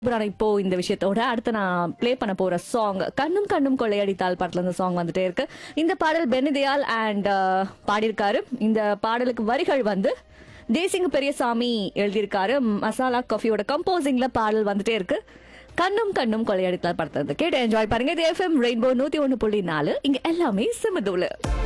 அப்புறம் இப்போ இந்த விஷயத்தோட அடுத்து நான் ப்ளே பண்ண போற சாங் கண்ணும் கண்ணும் கொள்ளையடித்தால் பாட்டுல இந்த சாங் வந்துட்டே இருக்கு. இந்த பாடல் பென்னிதயாள் அண்ட் பாடியிருக்காரு. இந்த பாடலுக்கு வரிகள் வந்து தேசிங்க பெரியசாமி எழுதியிருக்காரு. மசாலா காஃபியோட கம்போசிங்ல பாடல் வந்துட்டே இருக்கு. கண்ணும் கண்ணும் கொள்ளையடித்தால் படத்தை கேட்டு என்ஜாய் பாருங்க. இது FM ரெயின்போ 101.4. இங்க எல்லாமே சிமதூளு.